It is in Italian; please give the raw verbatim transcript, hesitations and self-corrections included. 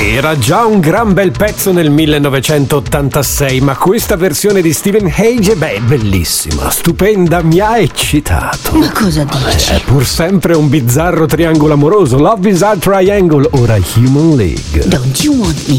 Era già un gran bel pezzo nel millenovecentottantasei, ma questa versione di Stephen Hage, beh, è bellissima, stupenda, mi ha eccitato. Ma cosa dici? È pur sempre un bizzarro triangolo amoroso. Love Bizarre Triangle, ora Human League. Don't you want me